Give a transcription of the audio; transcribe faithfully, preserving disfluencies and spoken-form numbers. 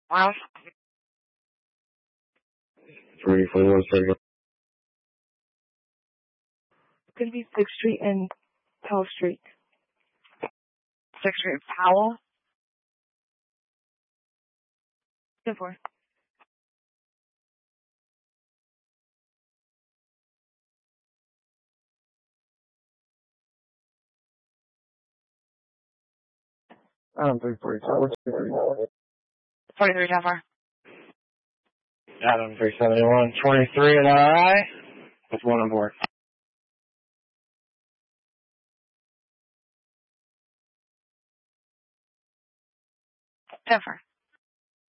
Wow. three forty-one signal. It's going to be sixth Street and Powell Street. sixth Street Powell. ten four. Adam three forty-two. forty-three, ten four. Adam three seventy-one. twenty-three at R I. With one on board. ten four.